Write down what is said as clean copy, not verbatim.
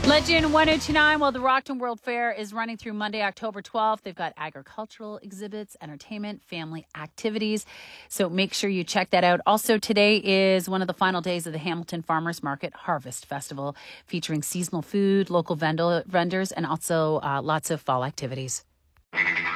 Legend 1029, well, the Rockton World Fair is running through Monday, October 12th. They've got agricultural exhibits, entertainment, family activities. So make sure you check that out. Also, today is one of the final days of the Hamilton Farmers Market Harvest Festival, featuring seasonal food, local vendors, and also lots of fall activities.